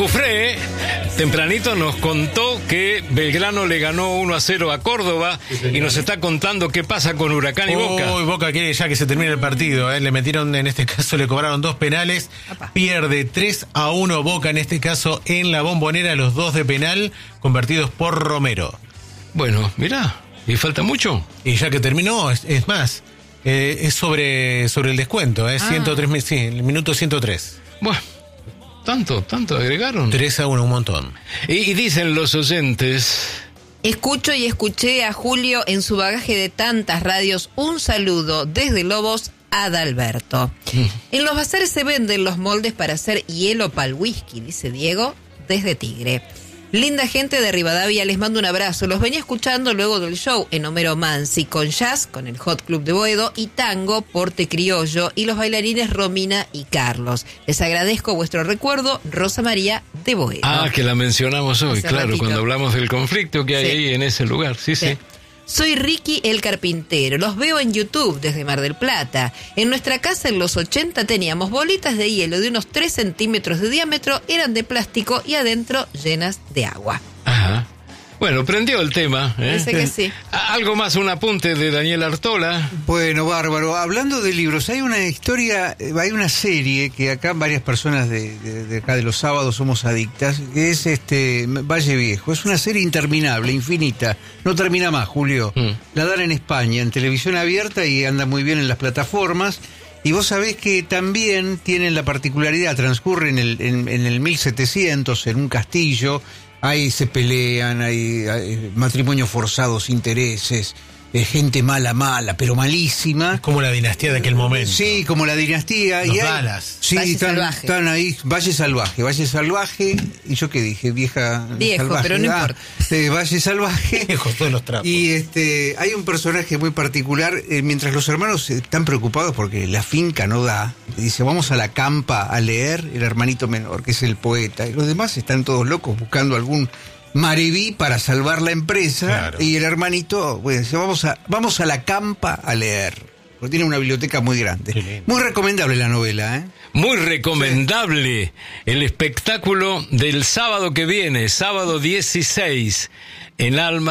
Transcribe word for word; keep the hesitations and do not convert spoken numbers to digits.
Cufré tempranito nos contó que Belgrano le ganó uno a cero a Córdoba y nos está contando qué pasa con Huracán y Boca. Uy, Boca quiere ya que se termine el partido, ¿eh? Le metieron, en este caso le cobraron dos penales. Apa. Pierde tres a uno Boca, en este caso en la Bombonera, los dos de penal convertidos por Romero. Bueno, mirá, ¿y falta mucho? Y ya que terminó, es, es más, eh, es sobre, sobre el descuento, ¿eh? Ah. ciento tres, sí, el minuto ciento tres. Bueno. Tanto, tanto agregaron. tres a uno, un montón. Y, y dicen los oyentes... Escucho y escuché a Julio en su bagaje de tantas radios. Un saludo desde Lobos a Adalberto. Mm. En los bazares se venden los moldes para hacer hielo para el whisky, dice Diego, desde Tigre. Linda gente de Rivadavia, les mando un abrazo. Los venía escuchando luego del show en Homero Mansi, con jazz, con el Hot Club de Boedo, y tango, Porte Criollo, y los bailarines Romina y Carlos. Les agradezco vuestro recuerdo, Rosa María de Boedo. Ah, que la mencionamos hoy, Hace claro, ratito. Cuando hablamos del conflicto que hay sí. ahí en ese lugar. Sí, sí. sí. Soy Ricky el Carpintero, los veo en YouTube desde Mar del Plata. En nuestra casa en los ochenta teníamos bolitas de hielo de unos tres centímetros de diámetro, eran de plástico y adentro llenas de agua. Ajá. Bueno, prendió el tema, ¿eh? Dice que sí. Algo más, un apunte de Daniel Artola. Bueno, bárbaro. Hablando de libros, hay una historia, hay una serie que acá varias personas de, de, de acá de los sábados somos adictas, que es este Valle Viejo. Es una serie interminable, infinita. No termina más, Julio. Mm. La dan en España, en televisión abierta, y anda muy bien en las plataformas. Y vos sabés que también tienen la particularidad, transcurre en el, en, en el mil setecientos, en un castillo. Ahí se pelean, hay, hay matrimonios forzados, intereses, eh, gente mala, mala, pero malísima. Es como la dinastía de aquel momento. Sí, como la dinastía. Los y hay, Dallas. Sí, Valle están, Salvaje. están ahí, Valle Salvaje, Valle Salvaje. ¿Y yo qué dije? Vieja Viejo, salvaje. pero no ah, importa. Eh, Valle Salvaje. Viejo, todos los trapos. Y este, hay un personaje muy particular, eh, mientras los hermanos están preocupados porque la finca no da, dice, vamos a la campa a leer, el hermanito menor, que es el poeta, y los demás están todos locos buscando algún Mareví para salvar la empresa, claro. Y el hermanito, bueno, dice, vamos a, vamos a la campa a leer, porque tiene una biblioteca muy grande. Muy recomendable la novela, ¿eh? Muy recomendable. Sí. El espectáculo del sábado que viene, sábado dieciséis, en Alma.